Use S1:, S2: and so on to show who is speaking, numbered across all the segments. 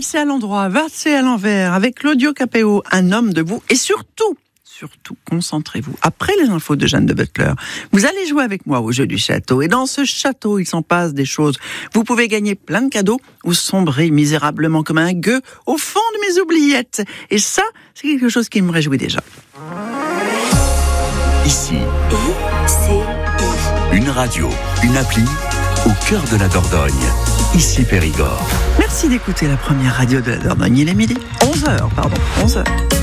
S1: Valser à l'endroit, valser à l'envers, avec Claudio Capéo, un homme debout, et surtout, concentrez-vous. Après les infos de Jeanne de Butler, vous allez jouer avec moi au jeu du château. Et dans ce château, il s'en passe des choses. Vous pouvez gagner plein de cadeaux ou sombrer misérablement comme un gueux au fond de mes oubliettes. Et ça, c'est quelque chose qui me réjouit déjà.
S2: Ici, une radio, une appli, au cœur de la Dordogne. Ici Périgord.
S1: Merci d'écouter la première radio de la Dordogne. Il est midi. 11h.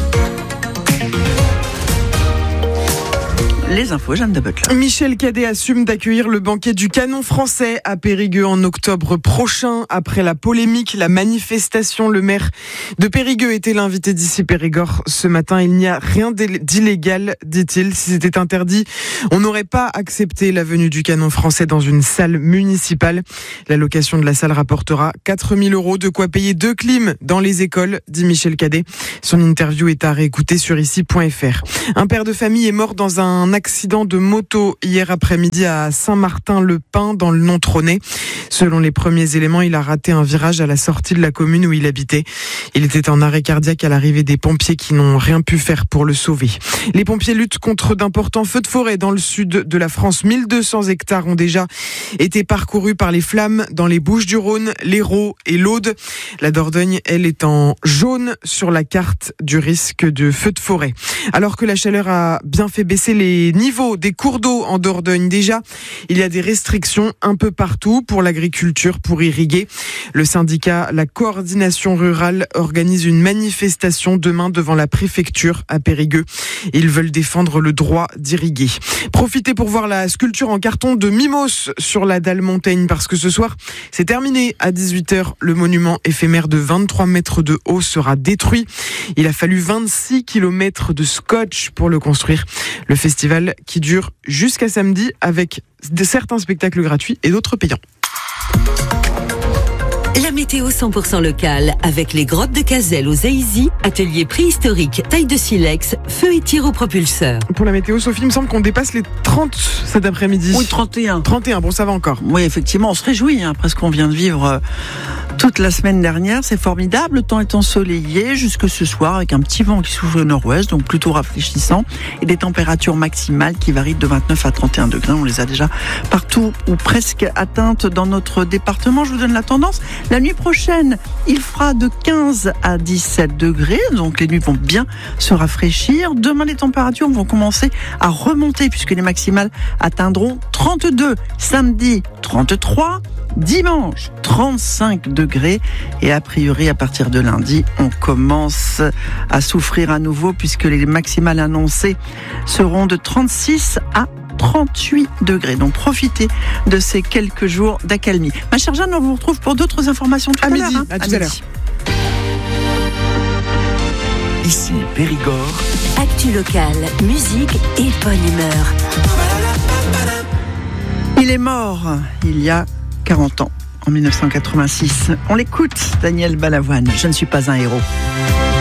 S1: Les infos, Jeanne de Butler.
S3: Michel Cadet assume d'accueillir le banquet du canon français à Périgueux en octobre prochain. Après la polémique, la manifestation, le maire de Périgueux était l'invité d'Ici Périgord ce matin. Il n'y a rien d'illégal, dit-il. Si c'était interdit, on n'aurait pas accepté la venue du canon français dans une salle municipale. La location de la salle rapportera 4 000 €, de quoi payer 2 clims dans les écoles, dit Michel Cadet. Son interview est à réécouter sur ici.fr. Un père de famille est mort dans un accident de moto hier après-midi à Saint-Martin-le-Pin dans le Nontronais. Selon les premiers éléments, il a raté un virage à la sortie de la commune où il habitait. Il était en arrêt cardiaque à l'arrivée des pompiers qui n'ont rien pu faire pour le sauver. Les pompiers luttent contre d'importants feux de forêt dans le sud de la France. 1200 hectares ont déjà été parcourus par les flammes dans les Bouches-du-Rhône, l'Hérault et l'Aude. La Dordogne, elle, est en jaune sur la carte du risque de feux de forêt. Alors que la chaleur a bien fait baisser les niveaux des cours d'eau en Dordogne, déjà, il y a des restrictions un peu partout pour l'agriculture, pour irriguer. Le syndicat La Coordination Rurale organise une manifestation demain devant la préfecture à Périgueux. Ils veulent défendre le droit d'irriguer. Profitez pour voir la sculpture en carton de Mimos sur la dalle Montaigne, parce que ce soir, c'est terminé à 18h. Le monument éphémère de 23 mètres de haut sera détruit. Il a fallu 26 km de scotch pour le construire. Le festival qui dure jusqu'à samedi avec certains spectacles gratuits et d'autres payants.
S4: La météo 100% locale avec les grottes de Cazelles aux Aïzy, atelier préhistorique, taille de silex, feu et tir au propulseur.
S3: Pour la météo, Sophie, il me semble qu'on dépasse les 30 cet après-midi.
S1: Oui, 31.
S3: 31, bon, ça va encore.
S1: Oui, effectivement, on se réjouit, après ce qu'on vient de vivre toute la semaine dernière. C'est formidable, le temps est ensoleillé jusque ce soir avec un petit vent qui souffle au nord-ouest, donc plutôt rafraîchissant, et des températures maximales qui varient de 29 à 31 degrés. On les a déjà partout ou presque atteintes dans notre département. Je vous donne la tendance. La nuit prochaine, il fera de 15 à 17 degrés, donc les nuits vont bien se rafraîchir. Demain, les températures vont commencer à remonter puisque les maximales atteindront 32. Samedi, 33. Dimanche, 35 degrés. Et a priori, à partir de lundi, on commence à souffrir à nouveau puisque les maximales annoncées seront de 36 à 38 degrés. Donc profitez de ces quelques jours d'accalmie. Ma chère Jeanne, on vous retrouve pour d'autres informations tout à l'heure.
S3: À tout à l'heure.
S2: Ici Périgord.
S4: Actu locale, musique et bonne humeur.
S1: Il est mort il y a 40 ans, en 1986. On l'écoute, Daniel Balavoine. Je ne suis pas un héros.